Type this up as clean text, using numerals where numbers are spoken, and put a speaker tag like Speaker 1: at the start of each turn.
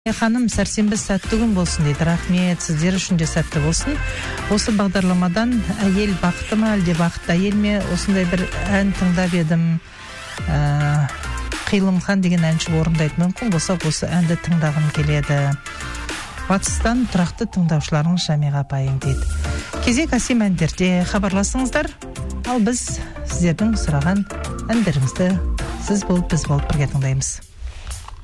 Speaker 1: Ханым, сәрсенбі сәтті күн болсын дейді. Рахмет, сіздер үшін де сәтті болсын. Осы бағдарламадан әйел бақытты ма, әлде бақытты әйел ме, осындай бір ән тыңдап едім. Қилымхан деген әнші орындайды, мүмкін болса осы әнді тыңдағым келеді. Батыстан тұрақты тыңдаушыларыңыз Жамиға апайың дейді. Кезек әсем әндерде хабарласыңыздар, ал біз сіздердің сұраған әндеріңізді сіз болып, біз болып бірге тыңдаймыз.